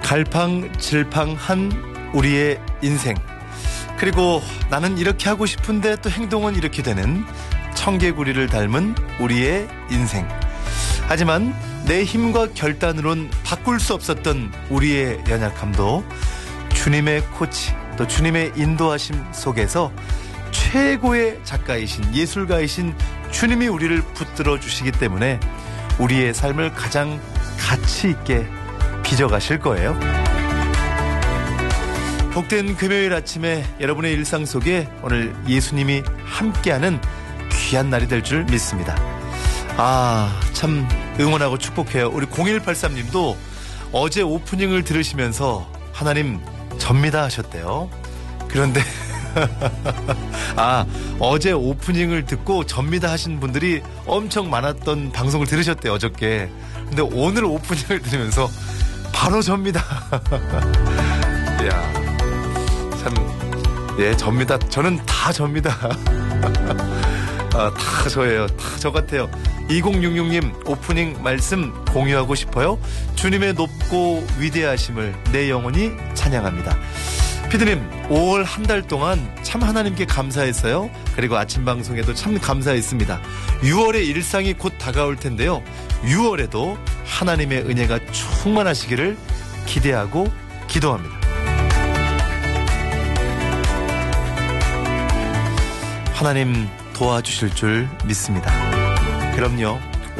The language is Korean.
갈팡질팡한 우리의 인생, 그리고 나는 이렇게 하고 싶은데 또 행동은 이렇게 되는 청개구리를 닮은 우리의 인생. 하지만 내 힘과 결단으론 바꿀 수 없었던 우리의 연약함도 주님의 코치, 또 주님의 인도하심 속에서 최고의 작가이신, 예술가이신 주님이 우리를 붙들어 주시기 때문에 우리의 삶을 가장 가치 있게 빚어가실 거예요. 복된 금요일 아침에 여러분의 일상 속에 오늘 예수님이 함께하는 귀한 날이 될 줄 믿습니다. 참 응원하고 축복해요. 우리 0183님도 어제 오프닝을 들으시면서 하나님 접니다 하셨대요. 그런데 어제 오프닝을 듣고 접니다 하신 분들이 엄청 많았던 방송을 들으셨대요, 어저께. 근데 오늘 오프닝을 들으면서 바로 접니다. 이야, 참, 예, 접니다. 저는 다 접니다. 다 저예요. 다 저 같아요. 2066님 오프닝 말씀 공유하고 싶어요. 주님의 높고 위대하심을 내 영혼이 찬양합니다. 피디님, 5월 한 달 동안 참 하나님께 감사했어요. 그리고 아침 방송에도 참 감사했습니다. 6월의 일상이 곧 다가올 텐데요. 6월에도 하나님의 은혜가 충만하시기를 기대하고 기도합니다. 하나님 도와주실 줄 믿습니다. 그럼요.